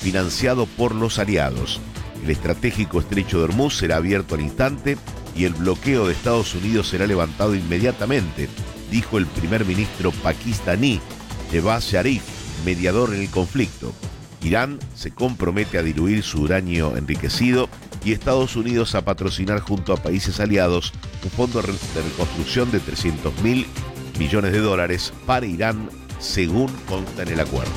financiado por los aliados. El estratégico estrecho de Hormuz será abierto al instante y el bloqueo de Estados Unidos será levantado inmediatamente, dijo el primer ministro pakistaní, Shehbaz Sharif, mediador en el conflicto. Irán se compromete a diluir su uranio enriquecido y Estados Unidos a patrocinar junto a países aliados un fondo de reconstrucción de $300.000 millones para Irán, según consta en el acuerdo.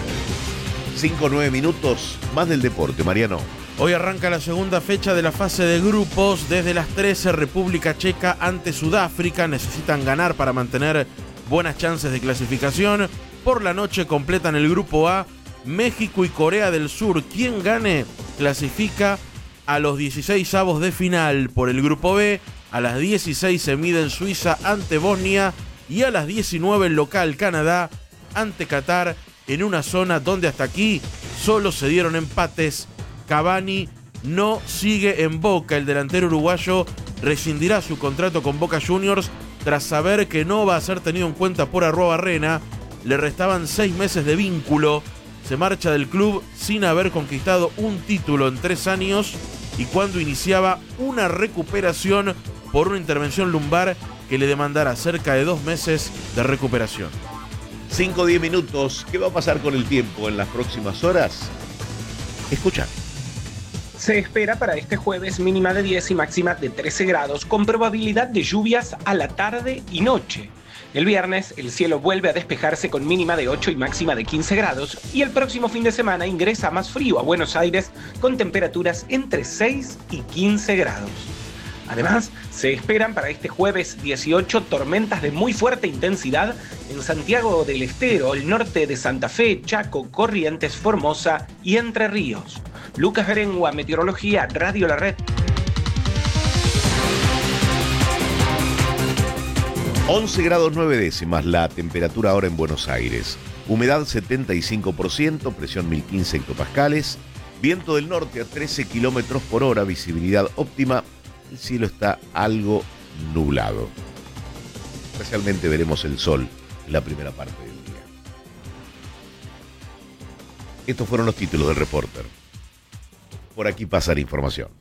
5-9 minutos, más del deporte, Mariano. Hoy arranca la segunda fecha de la fase de grupos. Desde las 13, República Checa ante Sudáfrica. Necesitan ganar para mantener buenas chances de clasificación. Por la noche completan el grupo A México y Corea del Sur. Quien gane clasifica a los 16avos de final. Por el grupo B, a las 16 se miden Suiza ante Bosnia y a las 19 el local Canadá ante Qatar, en una zona donde hasta aquí solo se dieron empates. Cavani no sigue en Boca. El delantero uruguayo rescindirá su contrato con Boca Juniors tras saber que no va a ser tenido en cuenta por Arruabarrena. Le restaban 6 meses de vínculo. Se marcha del club sin haber conquistado un título en 3 años y cuando iniciaba una recuperación por una intervención lumbar que le demandará cerca de 2 meses de recuperación. 5-10 minutos. ¿Qué va a pasar con el tiempo en las próximas horas? Escucha. Se espera para este jueves mínima de 10 y máxima de 13 grados, con probabilidad de lluvias a la tarde y noche. El viernes el cielo vuelve a despejarse con mínima de 8 y máxima de 15 grados y el próximo fin de semana ingresa más frío a Buenos Aires con temperaturas entre 6 y 15 grados. Además, se esperan para este jueves 18 tormentas de muy fuerte intensidad en Santiago del Estero, el norte de Santa Fe, Chaco, Corrientes, Formosa y Entre Ríos. Lucas Berengua, Meteorología, Radio La Red. 11 grados 9 décimas la temperatura ahora en Buenos Aires. Humedad 75%, presión 1015 hectopascales. Viento del norte a 13 kilómetros por hora, visibilidad óptima. El cielo está algo nublado. Especialmente veremos el sol en la primera parte del día. Estos fueron los títulos del Reporter. Por aquí pasa la información.